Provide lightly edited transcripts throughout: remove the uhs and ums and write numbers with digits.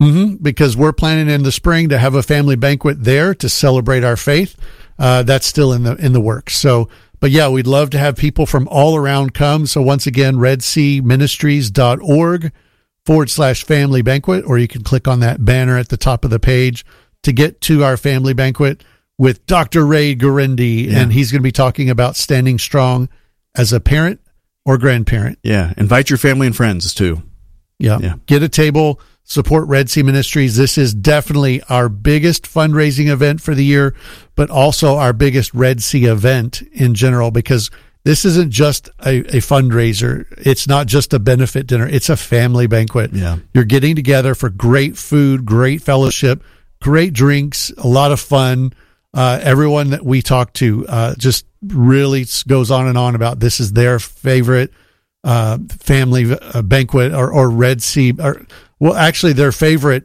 Because we're planning in the spring to have a family banquet there to celebrate our faith. That's still in the works. So, but yeah, we'd love to have people from all around come. So once again, redseaministries.org/family banquet, or you can click on that banner at the top of the page to get to our family banquet with Dr. Ray Gurendi. And he's going to be talking about standing strong as a parent or grandparent. Yeah. Invite your family and friends too. Yeah. Get a table, support Red Sea Ministries. This is definitely our biggest fundraising event for the year, but also our biggest Red Sea event in general, because this isn't just a fundraiser. It's not just a benefit dinner. It's a family banquet. Yeah. You're getting together for great food, great fellowship, great drinks, a lot of fun. Everyone that we talk to just really goes on and on about this is their favorite family banquet or Red Sea, or well, actually their favorite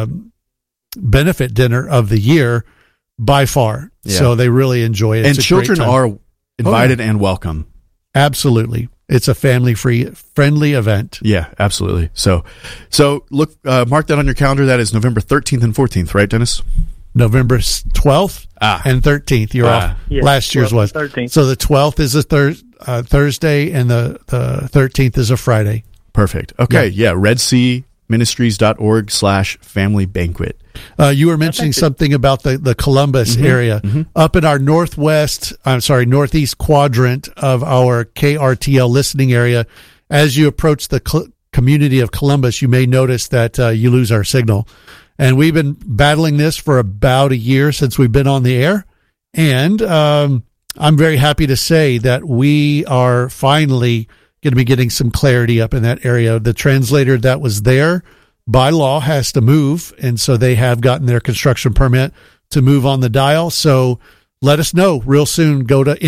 benefit dinner of the year by far. Yeah. So they really enjoy it. And children are invited and welcome. Absolutely. It's a family-friendly event. Yeah, absolutely. So look, mark that on your calendar. That is November 13th and 14th, right, Dennis? November 12th and 13th. You're off. Yes, last year's was. 13th. So the 12th is a Thursday and the 13th is a Friday. Perfect. Okay. Yeah. redseaministries.org/family banquet. You were mentioning something about the Columbus area. Up in our northeast quadrant of our KRTL listening area. As you approach the community of Columbus, you may notice that you lose our signal. And we've been battling this for about a year since we've been on the air. And I'm very happy to say that we are finally going to be getting some clarity up in that area. The translator that was there by law has to move, and so they have gotten their construction permit to move on the dial. So let us know real soon. Go to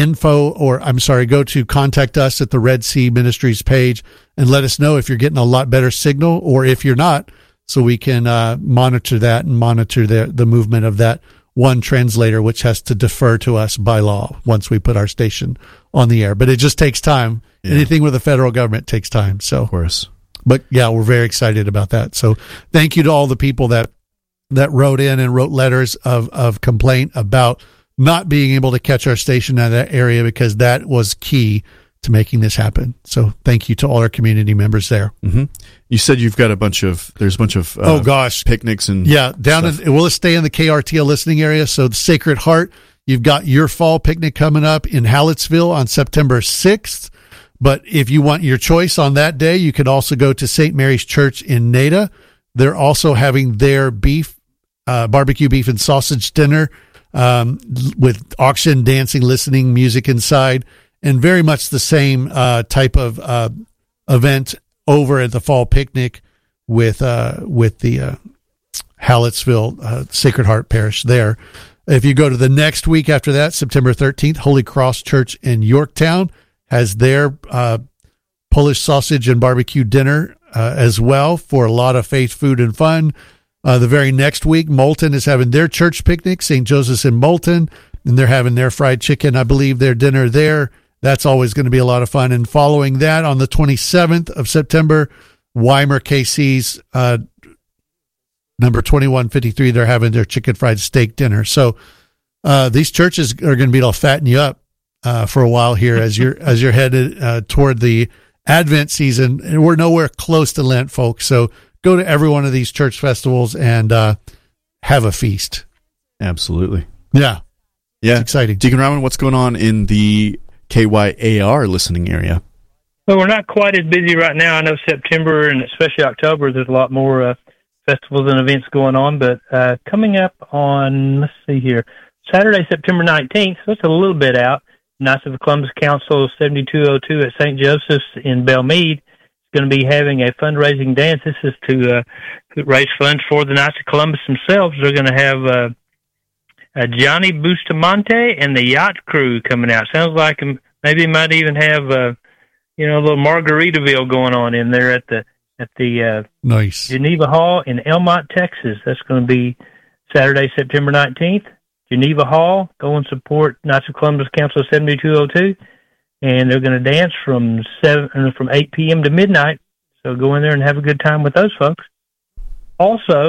go to contact us at the Red Sea Ministries page and let us know if you're getting a lot better signal or if you're not, so we can monitor that and monitor the movement of that one translator, which has to defer to us by law once we put our station on the air. But it just takes time. Yeah. Anything with the federal government takes time. So, of course. But yeah, we're very excited about that. So thank you to all the people that wrote in and wrote letters of complaint about not being able to catch our station in that area, because that was key to making this happen. So thank you to all our community members there. Mm-hmm. You said there's a bunch of picnics and we'll stay in the KRTL listening area. So the Sacred Heart, you've got your fall picnic coming up in Hallettsville on September 6th. But if you want your choice on that day, you can also go to St. Mary's Church in Nada. They're also having their barbecue beef and sausage dinner with auction, dancing, listening, music inside, and very much the same type of event over at the fall picnic with the Hallettsville Sacred Heart Parish there. If you go to the next week after that, September 13th, Holy Cross Church in Yorktown has their Polish sausage and barbecue dinner as well, for a lot of faith, food, and fun. The very next week, Moulton is having their church picnic, St. Joseph's in Moulton, and they're having their fried chicken, I believe, their dinner there. That's always going to be a lot of fun. And following that, on the 27th of September, Weimar KC's number 2153, they're having their chicken fried steak dinner. So these churches are going to be able to fatten you up for a while here as you're headed toward the Advent season. And we're nowhere close to Lent, folks. So go to every one of these church festivals and have a feast. Absolutely. Yeah. It's exciting. Deacon Ryman, what's going on in the KYAR listening area? Well, we're not quite as busy right now. I know September and especially October, there's a lot more festivals and events going on. But coming up on, let's see here, Saturday, September 19th, so it's a little bit out, Knights of the Columbus Council 7202 at St. Joseph's in Belmead is going to be having a fundraising dance. This is to raise funds for the Knights of Columbus themselves. They're going to have Johnny Bustamante and the Yacht Crew coming out. Sounds like maybe might even have a little Margaritaville going on in there at the nice Geneva Hall in Elmont, Texas. That's going to be Saturday, September 19th. Geneva Hall. Go and support Knights of Columbus Council 7202, and they're going to dance from 8 p.m. to midnight. So go in there and have a good time with those folks. Also,